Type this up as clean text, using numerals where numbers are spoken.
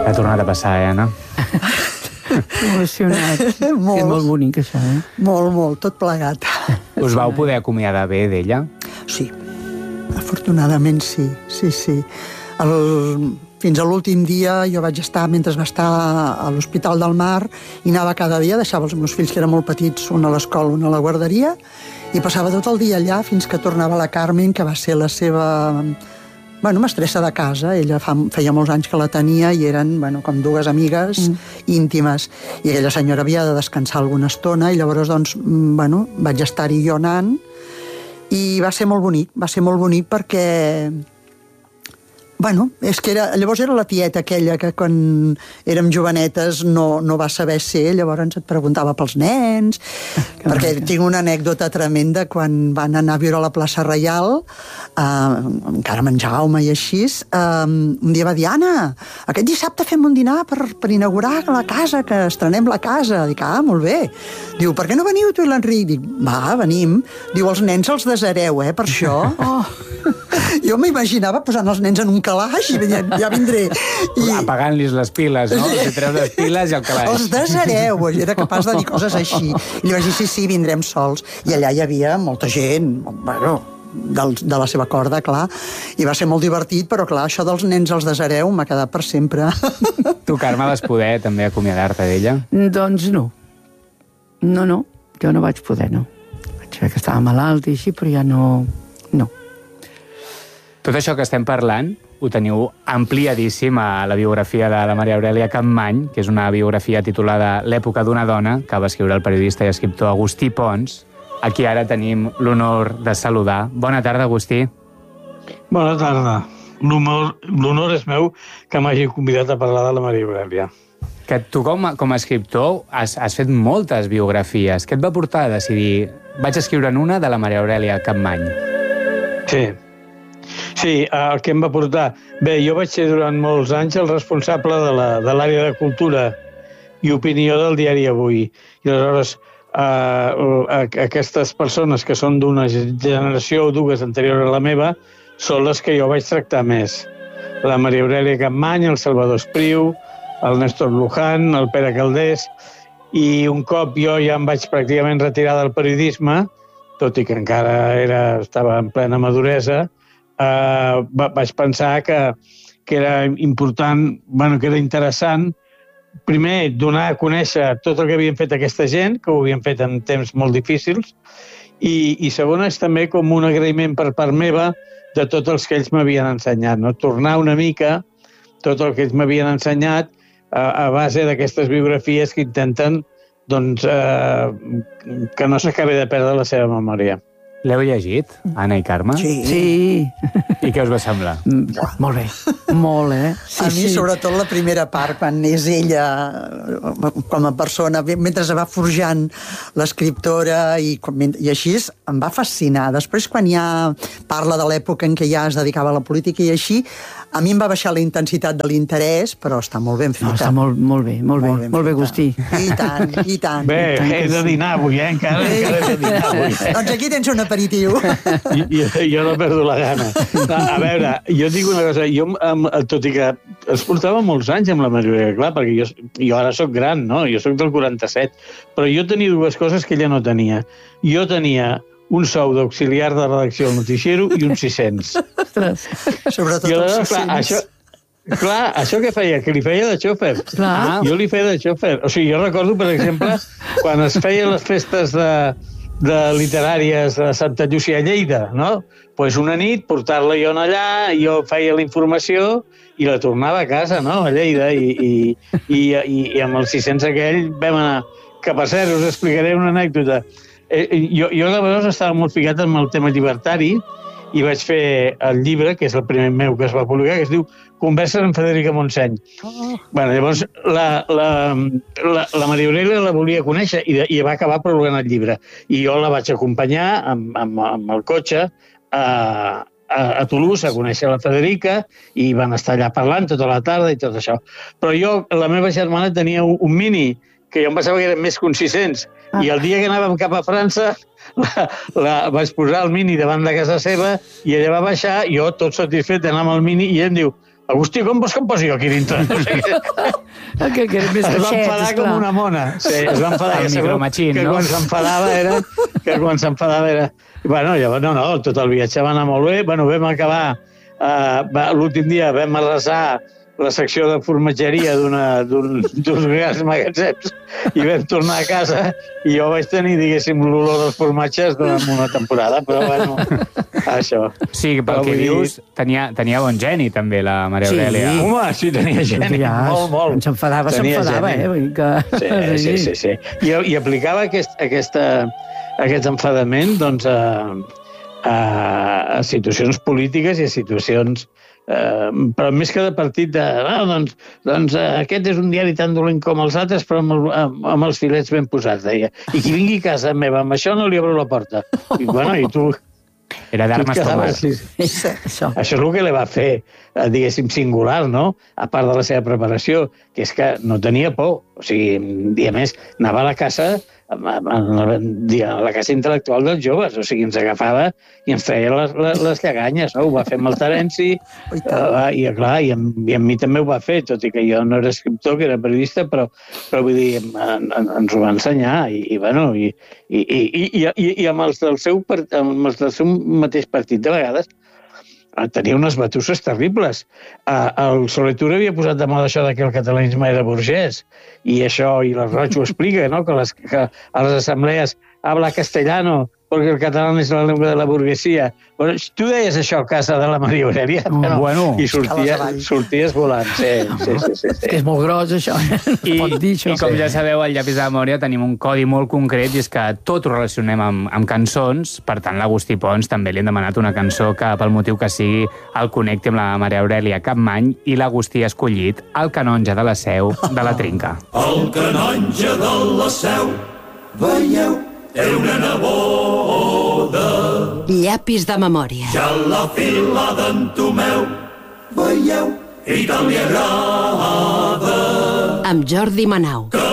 Ha tornat a passar, Anna? Emocionat. Molt. És molt bonic, això, Molt, tot plegat. Us vau poder acomiadar bé d'ella? Sí, afortunadament sí. Fins a l'últim dia jo vaig estar, mentre va estar a l'Hospital del Mar, i anava cada dia, deixava els meus fills, que eren molt petits, un a l'escola, un a la guarderia, i passava tot el dia allà fins que tornava la Carmen, que va ser la seva mestressa de casa. Ella feia molts anys que la tenia i eren com dues amigues íntimes. I aquella senyora havia de descansar alguna estona i llavors vaig estar-hi jo anant i va ser molt bonic perquè és que llavors era la tieta aquella que quan érem jovenetes no va saber ser, llavors et preguntava pels nens, perquè tinc una anècdota tremenda quan van anar a viure a la plaça Reial, encara amb en Jaume i així, un dia va dir, Anna, aquest dissabte fem un dinar per inaugurar la casa, que estrenem la casa. Dic, molt bé. Diu, per què no veniu tu i l'Enric? Dic, venim. Diu, els nens els deshereu, per això. Jo m'imaginava posant els nens en un calaix i ja vindré. Apagant-los les piles, no? Si treus les piles i el calaix. Els deshereu, era capaç de dir coses així. I li vaig dir, sí, vindrem sols. I allà hi havia molta gent, de la seva corda, clar, i va ser molt divertit, però clar, això dels nens els deshereu m'ha quedat per sempre. Tu, Carme, vas poder també acomiadar-te d'ella? Doncs no. No, jo no vaig poder, no. Vaig veure que estava malalt i així, però ja no. Tot això que estem parlant ho teniu ampliadíssim a la biografia de la Maria Aurèlia Capmany, que és una biografia titulada L'època d'una dona, que va escriure el periodista i escriptor Agustí Pons, a qui ara tenim l'honor de saludar. Bona tarda, Agustí. Bona tarda. L'honor és meu que m'hagi convidat a parlar de la Maria Aurèlia. Que tu, com a escriptor, has fet moltes biografies. Què et va portar a decidir vaig escriure'n una de la Maria Aurèlia Capmany? Sí, el que em va portar... Bé, jo vaig ser durant molts anys el responsable de l'àrea de cultura i opinió del diari Avui. I aleshores, aquestes persones que són d'una generació o dues anterior a la meva són les que jo vaig tractar més. La Maria Aurèlia Capmany, el Salvador Espriu, el Néstor Luján, el Pere Caldés, i un cop jo ja em vaig pràcticament retirar del periodisme, tot i que encara estava en plena maduresa, vaig pensar que era important, que era interessant, primer, donar a conèixer tot el que havien fet aquesta gent, que ho havien fet en temps molt difícils, i segon és també com un agraïment per part meva de tots els que ells m'havien ensenyat, no? Tornar una mica tot el que ells m'havien ensenyat a base d'aquestes biografies que intenten que no s'acabi de perdre la seva memòria. L'heu llegit, Anna i Carme? Sí. I què us va semblar? Molt bé. Molt, A mi, sobretot, la primera part, quan és ella com a persona, mentre va forjant l'escriptora i així, em va fascinar. Després, quan ja parla de l'època en què ja es dedicava a la política i així, a mi em va baixar la intensitat de l'interès, però està molt ben feta. No, està molt bé, Agustí. I tant. Bé, he de dinar avui, encara he de dinar avui. Doncs aquí tens un aperitiu. Jo no perdo la gana. A veure, jo et dic una cosa, tot i que es portava molts anys amb la Maria, clar, perquè jo ara sóc gran, no? Jo sóc del 47, però jo tenia dues coses que ella no tenia. Jo tenia un sou d'auxiliar de redacció al noticiero i uns 600. Sobretot els 600. Clar, això què feia? Que li feia de xòfer. Jo li feia de xòfer. O sigui, jo recordo, per exemple, quan es feien les festes de literàries a Santa Llúcia a Lleida, no? Pues una nit, portar-la jo allà, jo feia la informació i la tornava a casa, no?, a Lleida, i amb els 600 aquell vam anar... Que, per cert, us explicaré una anècdota. Jo aleshores estava molt ficat en el tema llibertari i vaig fer el llibre, que és el primer meu que es va publicar, que es diu Converses amb Federica Montseny. Llavors, la Maria Aurèlia la volia conèixer i va acabar prolongant el llibre. I jo la vaig acompanyar amb el cotxe a Toulouse a conèixer la Federica i van estar allà parlant tota la tarda i tot això. Però la meva germana tenia un Mini, que jo em pensava que eren més que uns 600, i el dia que anàvem cap a França vaig posar el Mini davant de casa seva i ella va baixar, jo tot satisfet d'anar amb el Mini, i ell em diu, Agustí, com vols que em posi jo aquí dintre? No sé què. Que era més Es va baixet, enfadar esclar. com una mona. Sí, es va enfadar. El Ja sabeu micromachín, que no? quan s'enfadava era... Bueno, llavors, no, tot el viatge va anar molt bé. Bueno, vam acabar... l'últim dia vam arrasar la secció de formatgeria d'uns grans magatzems i vam tornar a casa i jo vaig tenir, diguéssim, l'olor dels formatges durant una temporada, però bueno, això. Sí, pel que dius, tenia bon geni, també, la Maria Sí. Aurèlia. Home, sí, tenia geni, molt. Quan s'enfadava, Tenia s'enfadava, geni. Vull dir que... Sí. I aplicava aquest enfadament, doncs, a situacions polítiques i a situacions però més que de partit doncs aquest és un diari tan dolent com els altres, però amb els filets ben posats, deia. I qui vingui a casa meva amb això no li obro la porta. I, bueno, i tu... Era d'armes tomar. Això. Això és el que li va fer, diguéssim, singular, no? A part de la seva preparació, que és que no tenia por. O sigui, i a més, anava a la casa intel·lectual dels joves, o sigui, ens agafava i ens treia les lleganyes, no? Ho va fer amb el Terenci, i clar, i amb mi també ho va fer, tot i que jo no era escriptor, que era periodista, però vull dir, ens ho va ensenyar, i amb els del seu mateix partit, de vegades, tenia unes batusses terribles. El Soler havia posat de moda això que el catalanisme era burgès, i això, i la Roig ho explica, no? Que a les assemblees habla castellano perquè el català és la llengua de la burguesia. Bueno, tu deies això a casa de la Maria Aurèlia, Bueno. I sorties volant. Sí. Que és molt gros, això. I Pot dir això. com ja sabeu, al Llapis de la Memòria tenim un codi molt concret, i és que tot ho relacionem amb cançons. Per tant, l'Agustí Pons també li hem demanat una cançó que, pel motiu que sigui, el connecti amb la Maria Aurèlia Capmany, i l'Agustí ha escollit El canonge de la Seu, de la Trinca. El canonge de la Seu, veieu, té una neboda. Llapis de memòria. Ja l'ha filada en Tomeu, veieu, i tant li agrada. Amb Jordi Manau. Que